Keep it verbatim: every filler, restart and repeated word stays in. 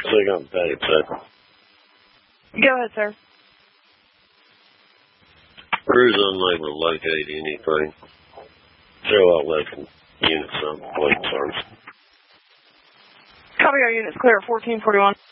Click on page, sir. Go ahead, sir. Crews unable to locate anything. Show out local units on the plate service. Copy, our units clear at fourteen forty-one.